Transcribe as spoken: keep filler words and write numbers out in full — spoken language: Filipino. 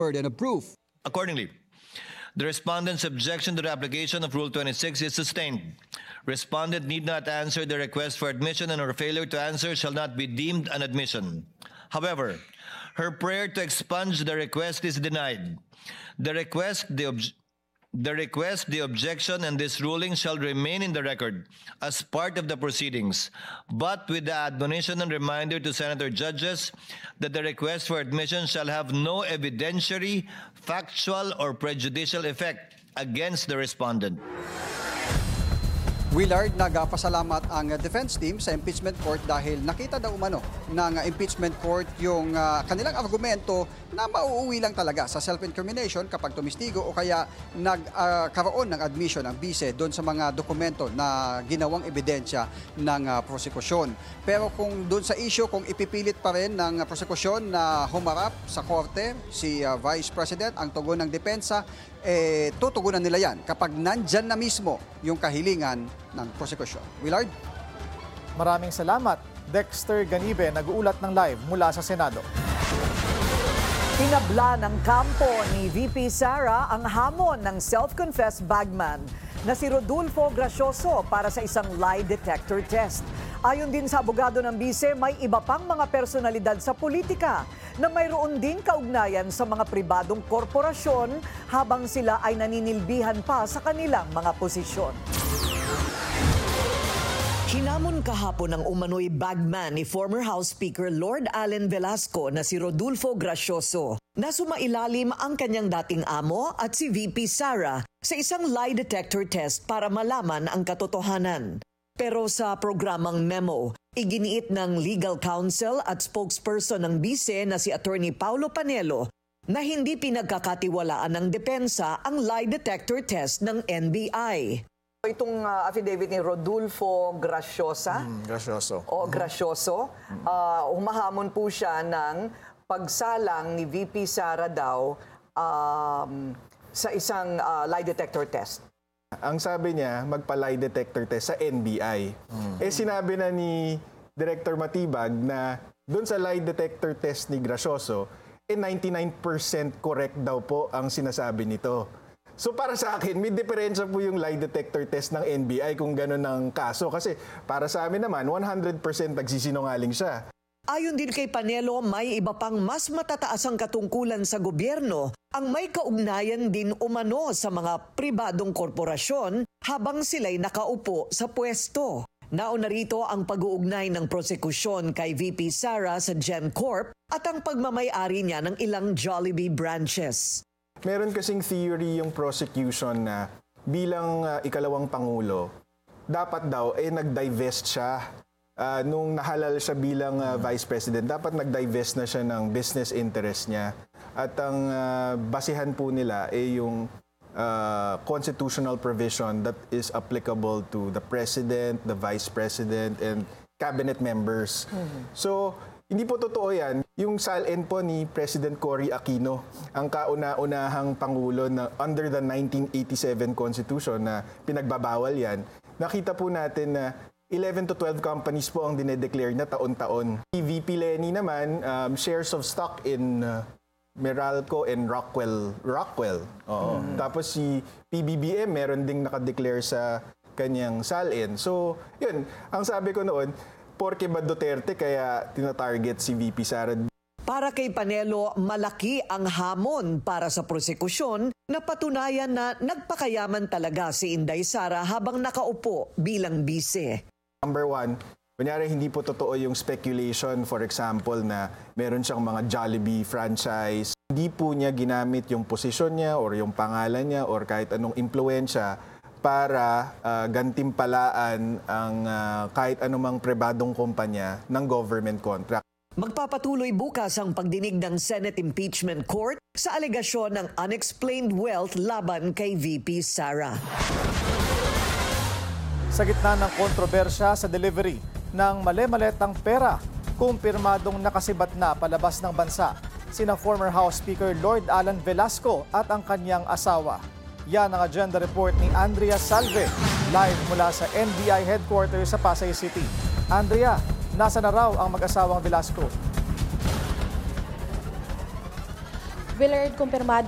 burden of proof. Accordingly, the respondent's objection to the application of Rule twenty-six is sustained. Respondent need not answer the request for admission, and her failure to answer shall not be deemed an admission. However, her prayer to expunge the request is denied. The request, the ob- The request, the objection, and this ruling shall remain in the record as part of the proceedings, but with the admonition and reminder to Senator judges that the request for admission shall have no evidentiary, factual, or prejudicial effect against the respondent. Willard, nagpasalamat ang defense team sa impeachment court dahil nakita daw umano ng impeachment court yung uh, kanilang argumento na mauuwi lang talaga sa self-incrimination kapag tumistigo o kaya nagkaroon uh, ng admission ng bise doon sa mga dokumento na ginawang ebidensya ng uh, prosekusyon. Pero kung doon sa issue, kung ipipilit pa rin ng prosekusyon na humarap sa korte si uh, Vice President, ang tugon ng depensa, eh, tutugunan nila yan kapag nandyan na mismo yung kahilingan ng prosekusyon. Willard? Maraming salamat. Dexter Ganibe nag-uulat ng live mula sa Senado. Tinabla ng kampo ni V P Sara ang hamon ng self-confessed bagman na si Rodulfo Gracioso para sa isang lie detector test. Ayon din sa abogado ng bise, may iba pang mga personalidad sa politika na mayroon din kaugnayan sa mga pribadong korporasyon habang sila ay naninilbihan pa sa kanilang mga posisyon. Hinamon kahapon ng umano'y bagman ni former House Speaker Lord Allen Velasco na si Rodulfo Gracioso na sumailalim ang kanyang dating amo at si V P Sara sa isang lie detector test para malaman ang katotohanan. Pero sa programang memo, iginiit ng legal counsel at spokesperson ng bise na si Attorney Paulo Panelo na hindi pinagkakatiwalaan ng depensa ang lie detector test ng N B I. Itong uh, affidavit ni Rodulfo Graciosa, Mm, Gracioso. o Gracioso, uh, humahamon po siya ng pagsalang ni V P Sara daw um, sa isang uh, lie detector test. Ang sabi niya, magpa-lie detector test sa N B I. Hmm. Eh sinabi na ni Director Matibag na doon sa lie detector test ni Gracioso, eh ninety-nine percent correct daw po ang sinasabi nito. So para sa akin, may diferensya po yung lie detector test ng N B I kung gano'n ang kaso. Kasi para sa amin naman, one hundred percent nagsisinungaling siya. Ayon din kay Panelo, may iba pang mas matataas ang katungkulan sa gobyerno ang may kaugnayan din umano sa mga pribadong korporasyon habang sila'y nakaupo sa pwesto. Nauna rito ang pag-uugnay ng prosekusyon kay V P Sara sa GenCorp at ang pagmamay-ari niya ng ilang Jollibee branches. Meron kasing theory yung prosecution na bilang uh, ikalawang pangulo, dapat daw eh nag-divest siya. Uh, nung nahalal siya bilang uh, Vice President, dapat nag-divest na siya ng business interest niya. At ang uh, basihan po nila ay eh, yung uh, constitutional provision that is applicable to the President, the Vice President, and cabinet members. Mm-hmm. So, hindi po totoo yan. Yung salin po ni President Cory Aquino, ang kauna-unahang pangulo na under the nineteen eighty-seven Constitution na pinagbabawal yan, nakita po natin na eleven to twelve companies po ang dinedeclare na taon-taon. Si V P Lenny naman, um, shares of stock in uh, Meralco and Rockwell. Rockwell. Oo. Mm. Tapos si P B B M, meron ding nakadeclare sa kanyang salin. So, yun. Ang sabi ko noon, porke ba Duterte kaya tinatarget si V P Sara? Para kay Panelo, malaki ang hamon para sa prosekusyon na patunayan na nagpakayaman talaga si Inday Sara habang nakaupo bilang bise. Number one, kunyari hindi po totoo yung speculation, for example, na meron siyang mga Jollibee franchise. Hindi po niya ginamit yung posisyon niya or yung pangalan niya or kahit anong impluensya para uh, gantimpalaan ang uh, kahit anumang pribadong kumpanya ng government contract. Magpapatuloy bukas ang pagdinig ng Senate Impeachment Court sa alegasyon ng unexplained wealth laban kay V P Sara. Sa gitna ng kontrobersya sa delivery ng mali-maletang pera, kumpirmadong nakasibat na palabas ng bansa sina former House Speaker Lord Allen Velasco at ang kanyang asawa. Yan ang agenda report ni Andrea Salve, live mula sa N B I headquarters sa Pasay City. Andrea, nasa na raw ang mag-asawang Velasco? Willard, kumpirmado